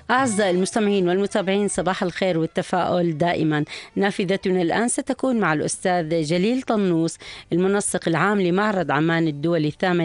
أعزائي المستمعين والمتابعين، صباح الخير والتفاؤل دائما. نافذتنا الآن ستكون مع الأستاذ جليل طنوس، المنسق العام لمعرض عمان الدولي الثامن